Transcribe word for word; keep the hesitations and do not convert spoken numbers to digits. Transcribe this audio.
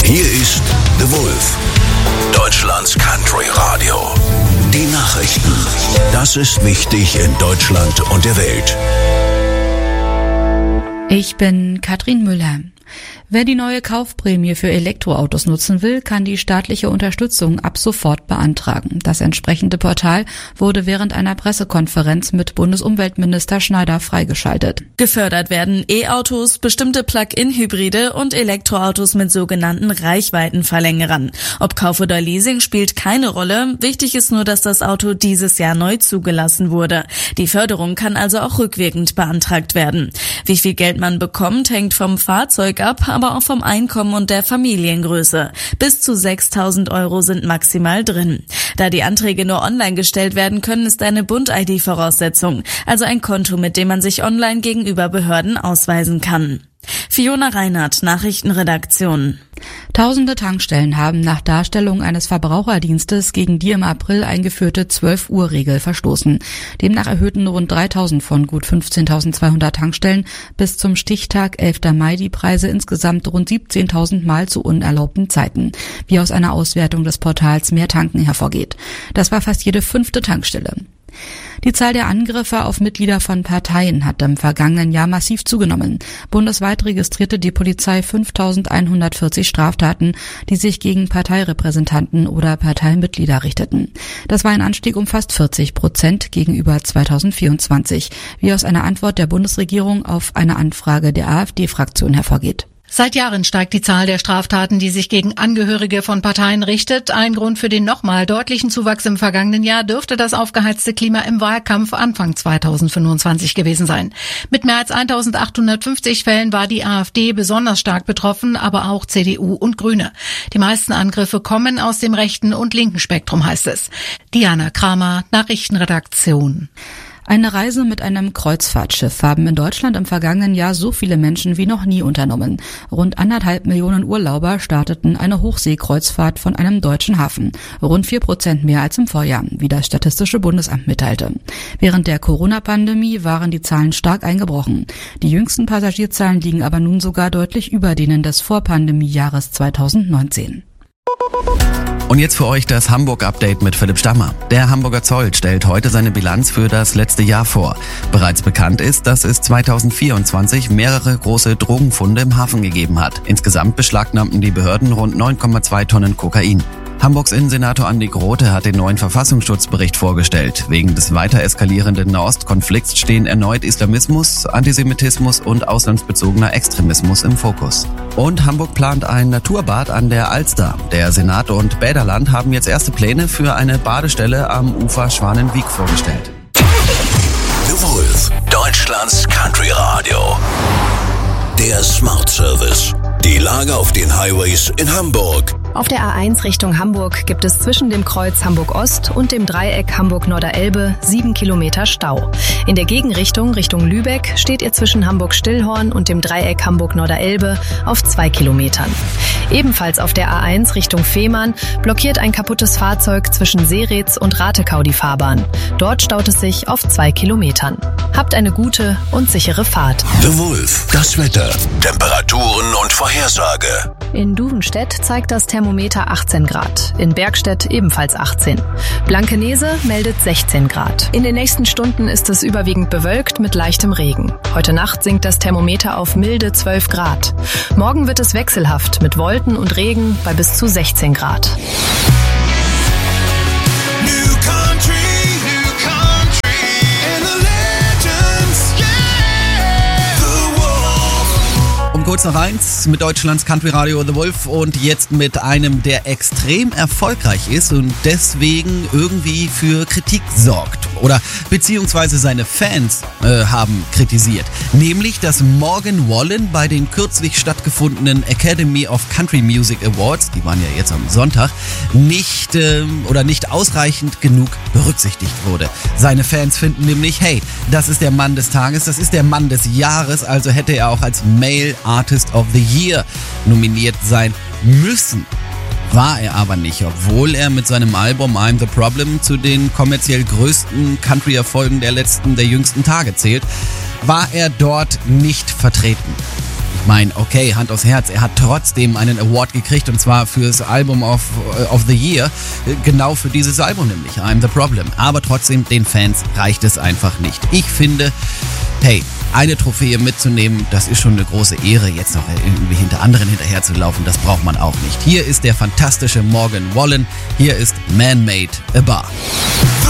Hier ist The Wolf, Deutschlands Country Radio. Die Nachrichten. Das ist wichtig in Deutschland und der Welt. Ich bin Katrin Müller. Wer die neue Kaufprämie für Elektroautos nutzen will, kann die staatliche Unterstützung ab sofort beantragen. Das entsprechende Portal wurde während einer Pressekonferenz mit Bundesumweltminister Schneider freigeschaltet. Gefördert werden E-Autos, bestimmte Plug-in-Hybride und Elektroautos mit sogenannten Reichweitenverlängerern. Ob Kauf oder Leasing spielt keine Rolle. Wichtig ist nur, dass das Auto dieses Jahr neu zugelassen wurde. Die Förderung kann also auch rückwirkend beantragt werden. Wie viel Geld man bekommt, hängt vom Fahrzeug ab, aber auch vom Einkommen und der Familiengröße. Bis zu sechstausend Euro sind maximal drin. Da die Anträge nur online gestellt werden können, ist eine Bund-I D Voraussetzung, also ein Konto, mit dem man sich online gegenüber Behörden ausweisen kann. Fiona Reinhardt, Nachrichtenredaktion. Tausende Tankstellen haben nach Darstellung eines Verbraucherdienstes gegen die im April eingeführte zwölf-Uhr-Regel verstoßen. Demnach erhöhten rund dreitausend von gut fünfzehntausendzweihundert Tankstellen bis zum Stichtag elfter Mai die Preise insgesamt rund siebzehntausend Mal zu unerlaubten Zeiten, wie aus einer Auswertung des Portals Mehr Tanken hervorgeht. Das war fast jede fünfte Tankstelle. Die Zahl der Angriffe auf Mitglieder von Parteien hat im vergangenen Jahr massiv zugenommen. Bundesweit registrierte die Polizei fünftausendeinhundertvierzig Straftaten, die sich gegen Parteirepräsentanten oder Parteimitglieder richteten. Das war ein Anstieg um fast vierzig Prozent gegenüber zweitausendvierundzwanzig, wie aus einer Antwort der Bundesregierung auf eine Anfrage der AfD-Fraktion hervorgeht. Seit Jahren steigt die Zahl der Straftaten, die sich gegen Angehörige von Parteien richtet. Ein Grund für den nochmal deutlichen Zuwachs im vergangenen Jahr dürfte das aufgeheizte Klima im Wahlkampf Anfang zweitausendfünfundzwanzig gewesen sein. Mit mehr als eintausendachthundertfünfzig Fällen war die AfD besonders stark betroffen, aber auch C D U und Grüne. Die meisten Angriffe kommen aus dem rechten und linken Spektrum, heißt es. Diana Kramer, Nachrichtenredaktion. Eine Reise mit einem Kreuzfahrtschiff haben in Deutschland im vergangenen Jahr so viele Menschen wie noch nie unternommen. Rund anderthalb Millionen Urlauber starteten eine Hochseekreuzfahrt von einem deutschen Hafen. Rund vier Prozent mehr als im Vorjahr, wie das Statistische Bundesamt mitteilte. Während der Corona-Pandemie waren die Zahlen stark eingebrochen. Die jüngsten Passagierzahlen liegen aber nun sogar deutlich über denen des Vorpandemiejahres zweitausendneunzehn. Und jetzt für euch das Hamburg-Update mit Philipp Stammer. Der Hamburger Zoll stellt heute seine Bilanz für das letzte Jahr vor. Bereits bekannt ist, dass es zweitausendvierundzwanzig mehrere große Drogenfunde im Hafen gegeben hat. Insgesamt beschlagnahmten die Behörden rund neun Komma zwei Tonnen Kokain. Hamburgs Innensenator Andi Grote hat den neuen Verfassungsschutzbericht vorgestellt. Wegen des weiter eskalierenden Nahostkonflikts stehen erneut Islamismus, Antisemitismus und auslandsbezogener Extremismus im Fokus. Und Hamburg plant ein Naturbad an der Alster. Der Senat und Bäderland haben jetzt erste Pläne für eine Badestelle am Ufer Schwanenweg vorgestellt. The Wolf, Deutschlands Country Radio. Der Smart Service. Die Lage auf den Highways in Hamburg. Auf der A eins Richtung Hamburg gibt es zwischen dem Kreuz Hamburg-Ost und dem Dreieck Hamburg-Norderelbe sieben Kilometer Stau. In der Gegenrichtung Richtung Lübeck steht ihr zwischen Hamburg-Stillhorn und dem Dreieck Hamburg-Norderelbe auf zwei Kilometern. Ebenfalls auf der A eins Richtung Fehmarn blockiert ein kaputtes Fahrzeug zwischen Seretz und Ratekau die Fahrbahn. Dort staut es sich auf zwei Kilometern. Habt eine gute und sichere Fahrt. The Wolf, das Wetter, Temperaturen und Vorhersage. In Duvenstedt zeigt das Thermometer achtzehn Grad, in Bergstedt ebenfalls achtzehn. Blankenese meldet sechzehn Grad. In den nächsten Stunden ist es überwiegend bewölkt mit leichtem Regen. Heute Nacht sinkt das Thermometer auf milde zwölf Grad. Morgen wird es wechselhaft mit Wolken und Regen bei bis zu sechzehn Grad. Kurz noch eins mit Deutschlands Country Radio The Wolf und jetzt mit einem, der extrem erfolgreich ist und deswegen irgendwie für Kritik sorgt. Oder beziehungsweise seine Fans äh, haben kritisiert. Nämlich, dass Morgan Wallen bei den kürzlich stattgefundenen Academy of Country Music Awards, die waren ja jetzt am Sonntag, nicht äh, oder nicht ausreichend genug berücksichtigt wurde. Seine Fans finden nämlich, hey, das ist der Mann des Tages, das ist der Mann des Jahres, also hätte er auch als Male Artist of the Year nominiert sein müssen. War er aber nicht, obwohl er mit seinem Album I'm the Problem zu den kommerziell größten Country-Erfolgen der letzten, der jüngsten Tage zählt, war er dort nicht vertreten. Ich mein, okay, Hand aufs Herz, er hat trotzdem einen Award gekriegt und zwar fürs Album of, of the Year, genau für dieses Album nämlich, I'm the Problem. Aber trotzdem, den Fans reicht es einfach nicht. Ich finde, hey, eine Trophäe mitzunehmen, das ist schon eine große Ehre, jetzt noch irgendwie hinter anderen hinterher zu laufen, das braucht man auch nicht. Hier ist der fantastische Morgan Wallen, hier ist Man Made a Bar.